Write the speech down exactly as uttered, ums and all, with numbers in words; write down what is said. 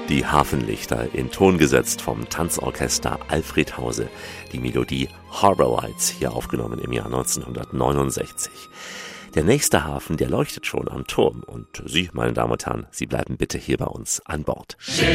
Die Hafenlichter, in Ton gesetzt vom Tanzorchester Alfred Hause. Die Melodie Harbor Lights, hier aufgenommen im Jahr neunzehnhundertneunundsechzig. Der nächste Hafen, der leuchtet schon am Turm. Und Sie, meine Damen und Herren, Sie bleiben bitte hier bei uns an Bord.